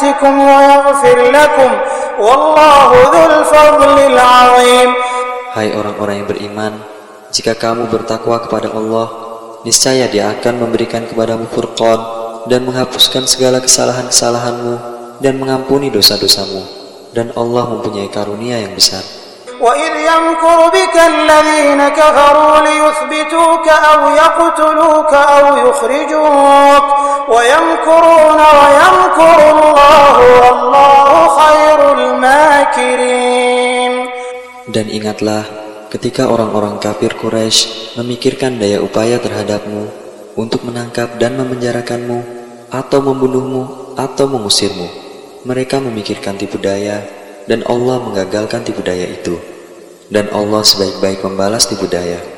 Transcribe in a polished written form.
سيئاتكم ويغفر لكم والله ذو الفضل العظيم. Hai orang-orang yang beriman, jika kamu bertakwa kepada Allah, niscaya Dia akan memberikan kepadamu furqan dan menghapuskan segala kesalahan-kesalahanmu dan mengampuni dosa-dosamu, dan Allah mempunyai karunia yang besar. وَإِذْ يَمْكُرُ بِكَ الَّذِينَ كَفَرُوا لِيُثْبِتُوكَ أَوْ يَقْتُلُوكَ أَوْ يُخْرِجُوكَ وَيَمْكُرُونَ وَيَمْكُرُ اللَّهُ وَاللَّهُ خَيْرُ الْمَاكِرِينَ. Dan ingatlah ketika orang-orang kafir Quraisy memikirkan daya upaya terhadapmu untuk menangkap dan memenjarakanmu atau membunuhmu atau mengusirmu. Mereka memikirkan tipu daya, dan Allah menggagalkan tipu daya itu. Dan Allah sebaik-baik membalas tipu daya.